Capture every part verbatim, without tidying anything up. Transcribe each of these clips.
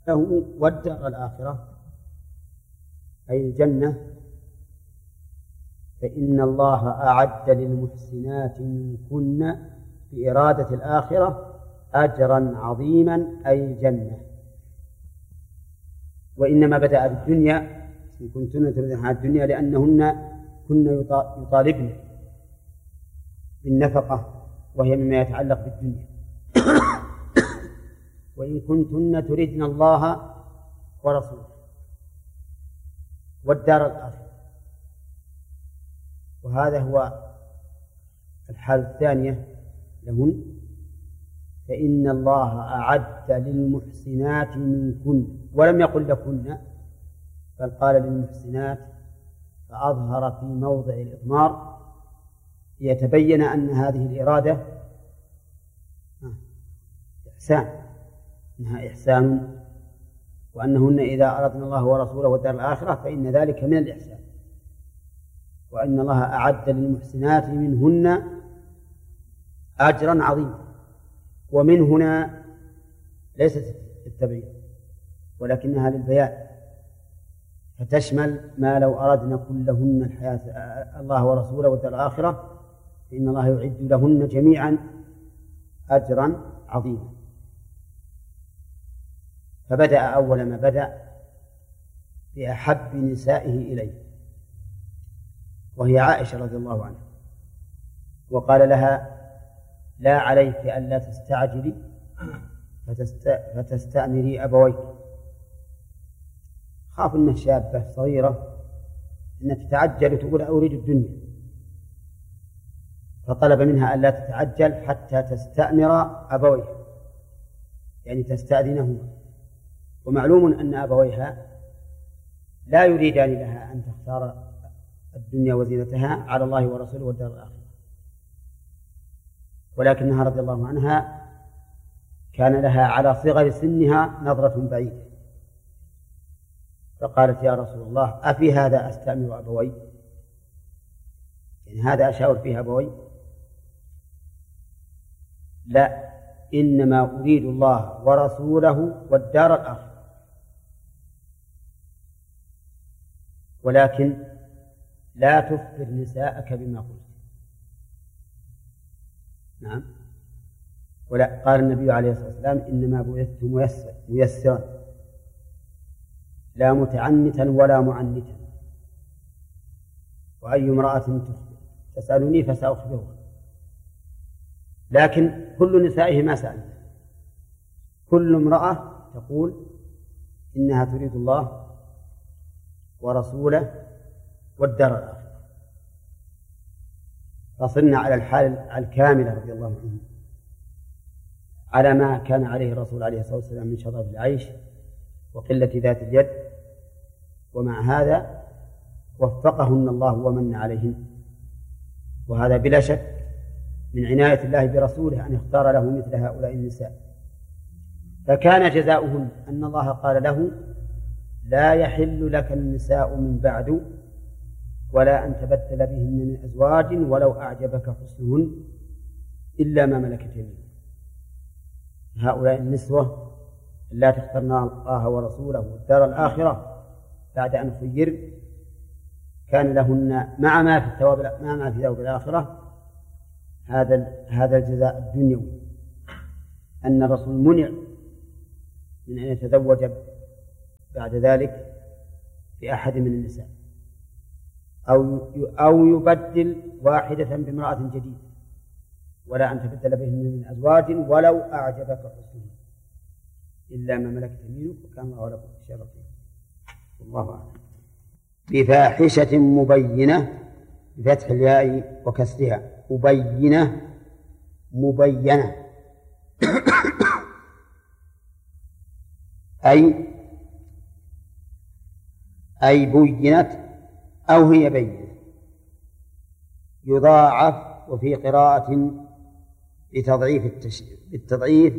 له والدار الآخرة أي الجنة، فإن الله أعد للمحسنات منكن بإرادة الآخرة أجرا عظيما أي الجنة. وإنما بدأ بالدنيا إن كنتن تريدن الحياة الدنيا لأنهن كن يطالبن بالنفقة وهي مما يتعلق بالدنيا. وإن كنتن تريدن الله ورسوله والدار الآخرة، وهذا هو الحالة الثانية لهن، فإن الله أعد للمحسنات منكن، ولم يقل لكن بل قال للمحسنات، فأظهر في موضع الإضمار ليتبين أن هذه الإرادة إحسان، إنها إحسان، وأنهن إذا أردنا الله ورسوله والدار الآخرة فإن ذلك من الإحسان، وأن الله أعد للمحسنات منهن أجرا عظيما. ومن هنا ليست التبعيض ولكنها للبيان، فتشمل ما لو أردنا كلهن الحياة الله ورسوله والدار الآخرة فإن الله يعد لهن جميعا أجرا عظيما. فبدأ أول ما بدأ بأحب نسائه إليه وهي عائشة رضي الله عنها، وقال لها: لا عليك ألا تستعجلي فتست... فتستأمري أبويك. خاف أنها شابة صغيرة أن تتعجل وتقول أريد الدنيا، فطلب منها ألا تتعجل حتى تستأمر أبويها، يعني تستأذنهما. ومعلوم أن أبويها لا يريدان لها أن تختار الدنيا وزينتها على الله ورسوله والدار الآخرة، ولكنها رضي الله عنها كان لها على صغر سنها نظرة بعيدة، فقالت: يا رسول الله، أفي هذا أستأمر أبوي؟ يعني هذا أشاور فيه أبوي؟ لا، إنما أريد الله ورسوله والدار الآخرة، ولكن لا تخبر نساءك بما قلت. نعم. ولا قال النبي عليه الصلاة والسلام: إنما بعثت ميسر ميسرا لا متعنتا ولا معنتا، وأي امرأة تخبر تسألني فسأخبرها. لكن كل نسائه ما سألت، كل امرأة تقول إنها تريد الله ورسوله والدار الآخرة. فصرنا على الحال الكاملة رضي الله عنه، على ما كان عليه الرسول عليه الصلاة والسلام من شرف العيش وقلة ذات اليد، ومع هذا وفقهن الله ومن عليهن، وهذا بلا شك من عناية الله برسوله أن اختار له مثل هؤلاء النساء. فكان جزاؤهن أن الله قال له: لا يحل لك النساء من بعد ولا أن تبدل بهن من أزواج ولو أعجبك حسنهن إلا ما ملكت يمينك. هؤلاء النسوة اللاتي اخترن الله ورسوله والدار الآخرة بعد أن خير كان لهن مع ما في الثواب مع ما في ثواب الآخرة هذا هذا الجزاء الدنيوي، أن الرسول منع من أن يتزوج بعد ذلك بأحد من النساء أو أو يبدل واحدة بامرأة جديدة، ولا أن تبدل بهن من أزواج ولو أعجبك حسنهن إلا ما ملكت يمينك وكان الله على كل شيء رقيبا. والله أعلم. بفاحشة مبينة بفتح الياء وكسرها، مبينة مبينة أي أي بينت أو هي بينة، يضاعف، وفي قراءة بتضعيف التشديد بالتضعيف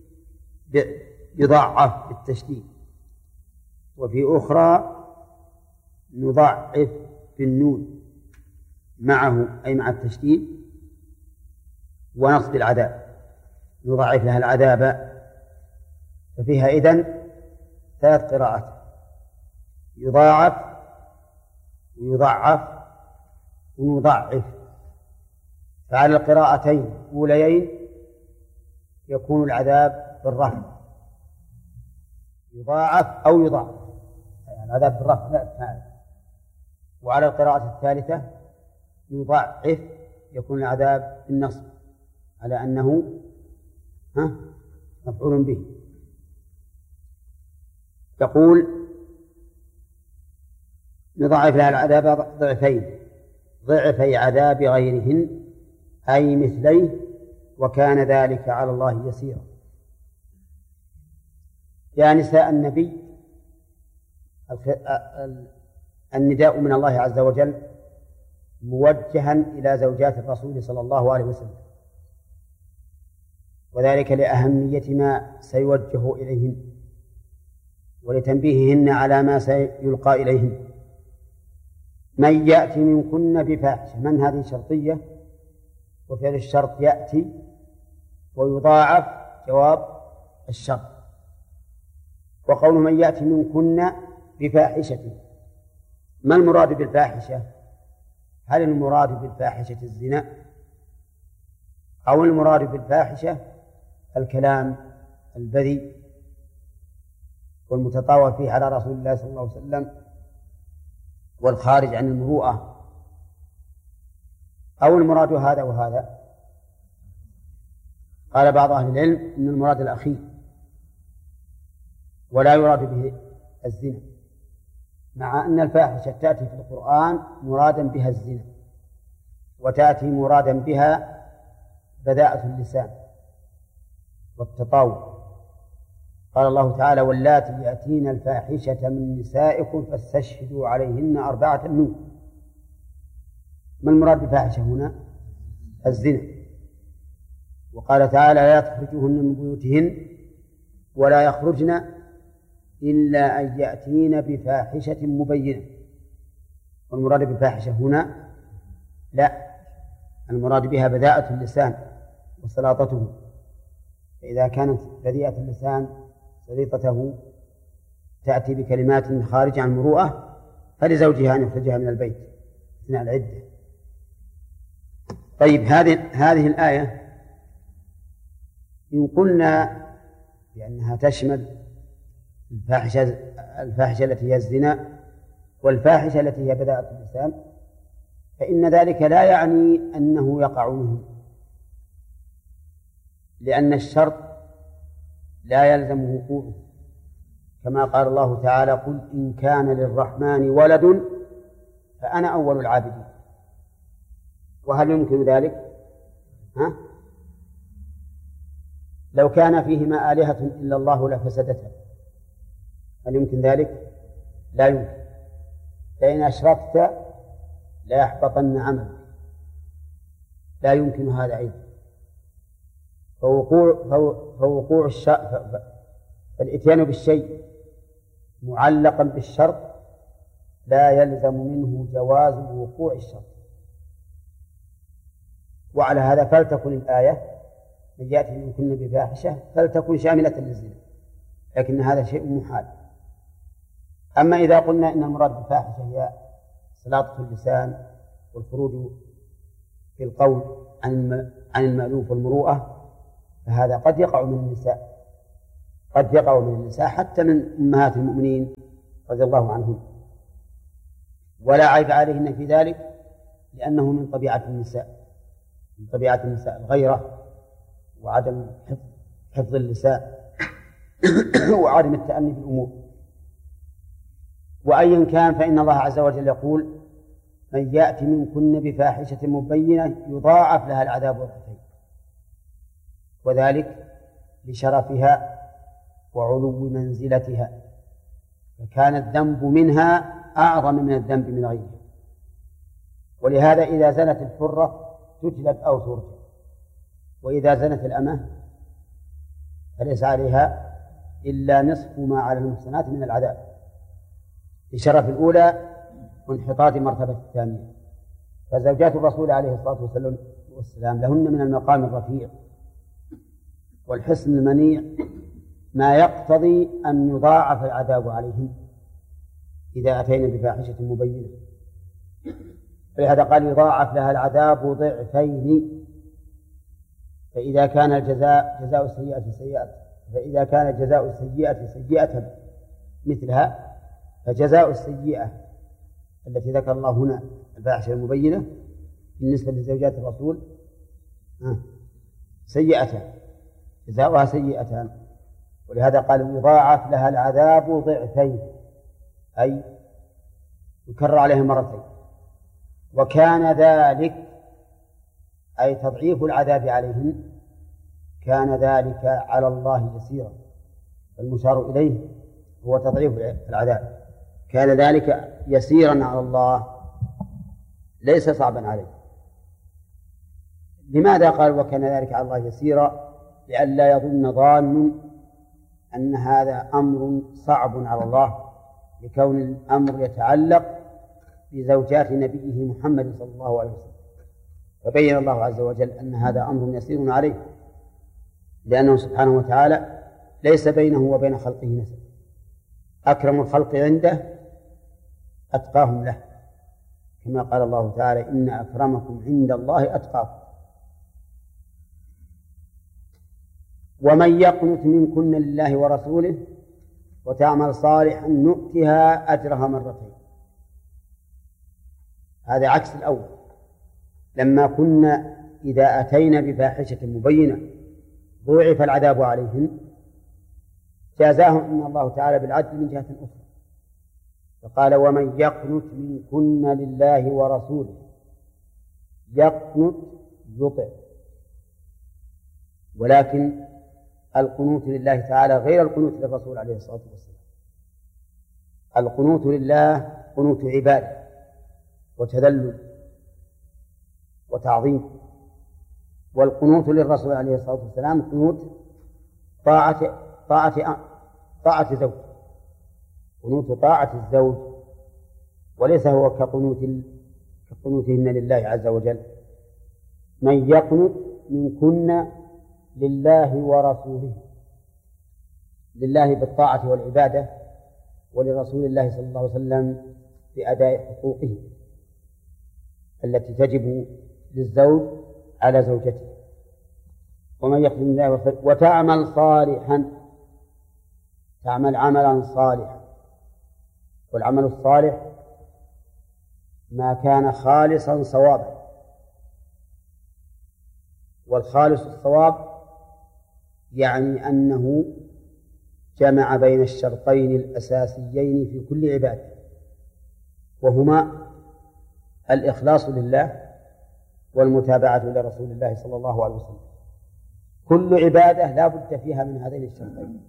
يضاعف بالتشديد، وفي أخرى نضعف بالنون معه أي مع التشديد ونصب العذاب، نضاعف لها العذاب. ففيها إذن ثلاث قراءات: يضاعف ويضعف ونضعف. فعلى القراءتين الأوليين يكون العذاب بالرفع، يضاعف أو يضاعف، يعني العذاب بالرفع لا فعل. وعلى القراءة الثالثة يضعف، يكون العذاب بالنصب، على أنه ها مفعول به. يقول: نضاعف لها العذاب ضعفين، ضعفي عذاب غيرهن أي مثليه، وكان ذلك على الله يسيرا. يا نساء النبي، النداء من الله عز وجل موجها إلى زوجات الرسول صلى الله عليه وسلم، وذلك لأهمية ما سيوجه إليهن ولتنبيههن على ما سيلقى إليهن. من يأتي منكن بفاحشة، من هذه شرطية، وفعل الشرط يأتي، ويضاعف جواب الشرط. وقول من يأتي منكن بفاحشة، ما المراد بالفاحشة؟ هل المراد بالفاحشة الزنا، أو المراد بالفاحشة الكلام البذيء والمتطاول فيه على رسول الله صلى الله عليه وسلم والخارج عن المروءة، أو المراد هذا وهذا؟ قال بعض أهل العلم إن المراد الأخير، ولا يراد به الزنا، مع أن الفاحشة تأتي في القرآن مرادا بها الزنا، وتأتي مرادا بها بذاءة اللسان والتطاول. قال الله تعالى: واللاتي يأتين الفاحشة من نسائكم فاستشهدوا عليهن أربعة منكم. ما المراد بالفاحشة هنا؟ الزنا. وقال تعالى: لا تخرجوهن من بيوتهن ولا يخرجن إلا أن يأتين بفاحشة مبينة. والمراد بالفاحشة هنا لا، المراد بها بذاءة اللسان وسلاطته، فإذا كانت بذيئة اللسان سليطته تأتي بكلمات خارجة عن المروءة، فلزوجها أن يخرجها من البيت أثناء العدة. طيب، هذه هذه الآية إن قلنا بأنها تشمل الفاحشة الفاحشة التي هي الزنا والفاحشة التي هي بذاءة اللسان، فإن ذلك لا يعني أنه يقع منه، لأن الشرط لا يلزم وقوعه، كما قال الله تعالى: قل إن كان للرحمن ولد فأنا أول العابدين. وهل يمكن ذلك؟ ها؟ لو كان فيهما آلهة إلا الله لفسدتا. هل يمكن ذلك؟ لا يمكن. لئن أشركت لا يحبطن عملك، لا يمكن هذا أيضا. فوقوع فوقوع الشيء، فالإتيان بالشيء معلقا بالشرط لا يلزم منه جواز وقوع الشرط. وعلى هذا فلتكن الآية من يأتي منكن بفاحشة فلتكن شاملة للزنا، لكن هذا شيء محال. أما إذا قلنا إن المراد بالفاحشة هي سلاطة اللسان والخروج في القول عن عن المألوف والمروءة، فهذا قد يقع من النساء، قد يقع من النساء حتى من أمهات المؤمنين رضي الله عنهم، ولا عيب عليهن في ذلك، لأنه من طبيعة النساء، من طبيعة النساء الغيرة وعدم حفظ اللسان وعدم التأني بالأمور. وأيا كان فإن الله عز وجل يقول: من يأتي منكن بفاحشة مبينة يضاعف لها العذاب ضعفين، وذلك لشرفها وعلو منزلتها، فكان الذنب منها أعظم من الذنب من غيرها. ولهذا إذا زنت الحرة تجلد أو ترجم، وإذا زنت الأمة فليس عليها إلا نصف ما على المحصنات من العذاب، لشرف الأولى وانحطاط مرتبة الثانية. فزوجات الرسول عليه الصلاة والسلام لهن من المقام الرفيع والحسن المنيع ما يقتضي أن يضاعف العذاب عليهم إذا أتينا بفاحشة مبينة. فلهذا قال يضاعف لها العذاب ضعفين. فإذا كان الجزاء جزاء السيئة سيئة فإذا كان جزاء السيئة سيئة مثلها فجزاء السيئة التي ذكر الله هنا الفاحشة المبينة بالنسبة لزوجات الرسول سيئة جزاؤها سيئتان. ولهذا قال يضاعف لها العذاب ضعفين أي يكرر عليها مرتين. وكان ذلك أي تضعيف العذاب عليهم كان ذلك على الله يسيرا. المشار إليه هو تضعيف العذاب. كان ذلك يسيرا على الله ليس صعبا عليه. لماذا قال وكان ذلك على الله يسيرا؟ لئلا يظن ظان أن هذا أمر صعب على الله لكون الأمر يتعلق بزوجات نبيه محمد صلى الله عليه وسلم. فبين الله عز وجل أن هذا أمر يسير عليه لأنه سبحانه وتعالى ليس بينه وبين خلقه نسب. أكرم الخلق عنده أتقاهم له كما قال الله تعالى إن أكرمكم عند الله أتقاكم. ومن يقنت منكن لله ورسوله وتعمل صالحا نؤتها أجرها مرتين. هذا عكس الأول. لما كنا إذا أتينا بفاحشة مبينة ضوعف العذاب عليهن جازاهم إن الله تعالى بالعدل من جهة أخرى. فقال ومن يقنت منكن لله ورسوله. يقنت يطع، ولكن القنوت لله تعالى غير القنوت للرسول عليه الصلاة والسلام. القنوت لله قنوت عبادة وتذلل وتعظيم، والقنوت للرسول عليه الصلاة والسلام قنوت طاعة طاعة طاعة زوج، قنوت طاعة الزوج، وليس هو كقنوت كقنوتهن لله عز وجل. من يقنت منكن لله ورسوله، لله بالطاعة والعبادة، ولرسول الله صلى الله عليه وسلم بأداء حقوقه التي تجب للزوج على زوجته. ومن يقنت لله ورسوله وتعمل صالحا، تعمل عملا صالحا. والعمل الصالح ما كان خالصا صوابا، والخالص الصواب يعني أنه جمع بين الشرطين الأساسيين في كل عبادة، وهما الإخلاص لله والمتابعة لرسول الله صلى الله عليه وسلم. كل عبادة لا بد فيها من هذين الشرطين.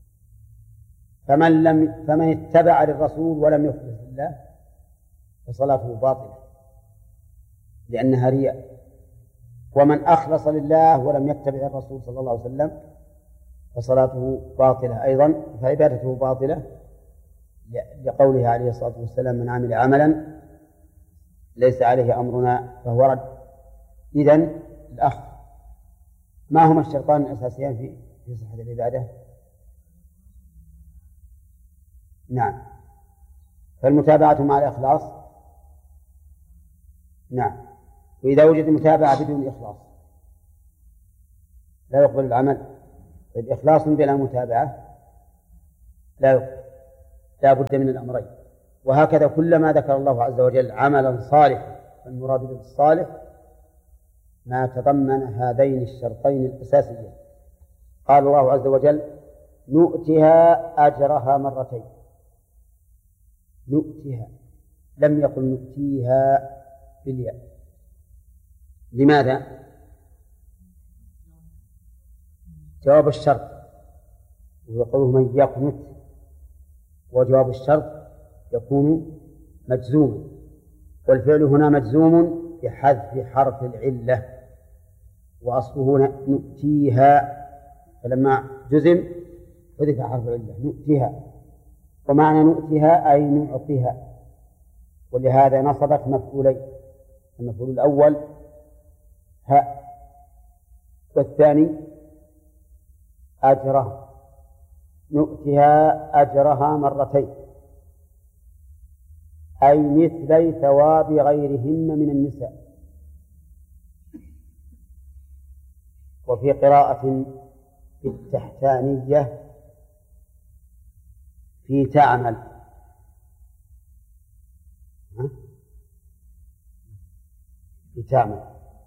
فمن لم فمن اتبع للرسول ولم يخلص لله فصلاته باطلة لأنها رياء، ومن أخلص لله ولم يتبع الرسول صلى الله عليه وسلم فصلاته باطلة أيضا، فعبادته باطلة لقوله عليه الصلاة والسلام من عمل عملا ليس عليه أمرنا فهو رد. إذن الأخ، ما هما الشرطان الأساسيان في في صحة العبادة؟ نعم، فالمتابعة مع الإخلاص. نعم، وإذا وجد متابعة بدون إخلاص لا يقبل العمل. الإخلاص بلا متابعة لا يقبل، لا بد من الأمرين. وهكذا كلما ذكر الله عز وجل عملا صالحا فالمراد بالصالح ما تضمن هذين الشرطين الأساسيين. قال الله عز وجل نؤتها أجرها مرتين. نؤتها، لم يقل نؤتيها بالياء. لماذا؟ جواب الشرط ويقول من يقنت، وجواب الشرط يكون مجزوما، والفعل هنا مجزوم بحذف حرف العلة، وأصله نؤتيها، فلما جزم حذف حرف العلة نؤتيها. ومعنى نؤتيها أي نعطيها، ولهذا نصبت مفعولين، المفعول الأول هاء والثاني أجره. نؤتها أجرها مرتين، أي مثلي ثواب غيرهن من النساء. وفي قراءة بالتحتانية في تعمل، في تعمل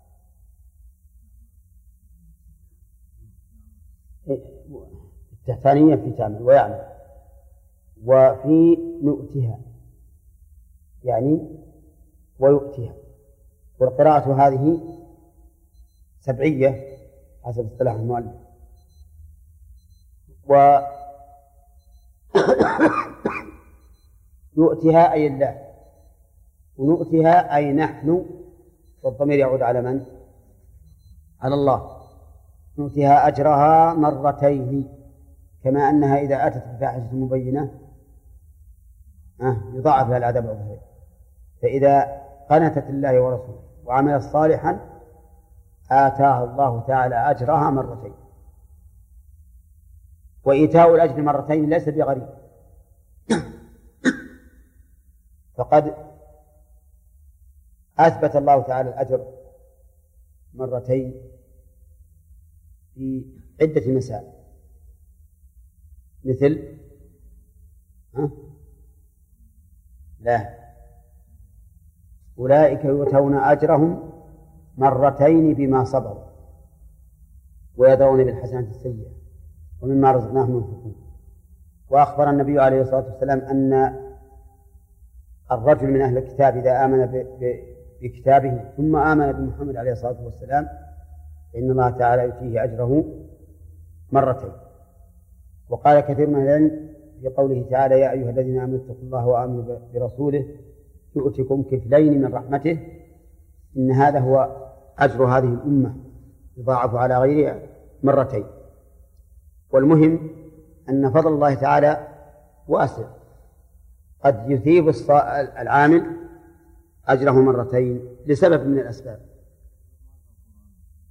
التحتانية في تعمل ويعمل. وفي نؤتها يعني ويؤتها. والقراءة هذه سبعية حسب اصطلاح المؤلف. و يؤتها أي الله، ونؤتها أي نحن، والضمير يعود على من؟ على الله. نؤتها أجرها مرتين، كما أنها إذا أتت بفاحشة مبينة يضاعف لها العذاب الضعيف. فإذا قنتت الله ورسوله وعملت صالحا آتاها الله تعالى أجرها مرتين. وإيتاء الأجر مرتين ليس بغريب، فقد أثبت الله تعالى الأجر مرتين في عدة مسائل، مثل ها؟ لا، أولئك يؤتون أجرهم مرتين بما صبروا ويدرون بالحسنات السيئة ومما رزقناهم ينفقون. وأخبر النبي عليه الصلاة والسلام أن الرجل من أهل الكتاب إذا آمن بكتابه ثم آمن بمحمد عليه الصلاة والسلام فإن الله تعالى يؤتيه أجره مرتين. وقال كثير من العلم في قوله تعالى يا أيها الذين آمنوا اتقوا الله وآمنوا برسوله يؤتكم كفلين من رحمته، إن هذا هو أجر هذه الأمة يضاعف على غيرها مرتين. والمهم أن فضل الله تعالى واسع، قد يثيب العامل أجره مرتين لسبب من الأسباب.